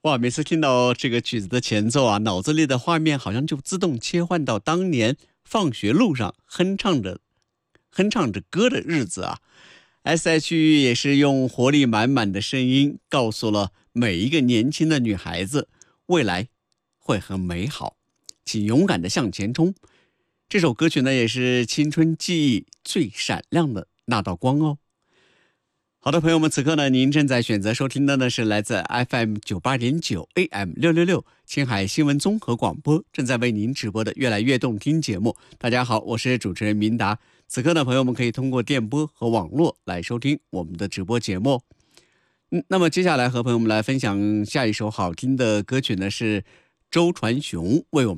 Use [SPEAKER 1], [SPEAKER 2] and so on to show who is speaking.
[SPEAKER 1] 哇，每次听到这个曲子的前奏啊，脑子里的画面好像就自动切换到当年放学路上哼唱着歌的日子啊。S.H.E 也是用活力满满的声音告诉了每一个年轻的女孩子，未来会很美好，请勇敢的向前冲。这首歌曲呢，也是青春记忆最闪亮的那道光哦。好的，朋友们，此刻呢，您正在选择收听的呢是来自 FM98.9 AM666 青海新闻综合广播正在为您直播的越来越动听节目。大家好，我是主持人明达。此刻呢，朋友们可以通过电波和网络来收听我们的直播节目。那么接下来和朋友们来分享下一首好听的歌曲呢，是周传雄为我们